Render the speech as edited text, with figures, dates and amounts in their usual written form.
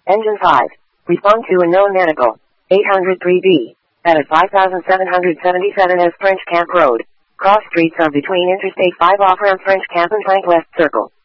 Engine 5. Respond to unknown medical. 803B. At 5777 S French Camp Road. Cross streets are between Interstate 5 off-ramp French Camp and Plank Left Circle.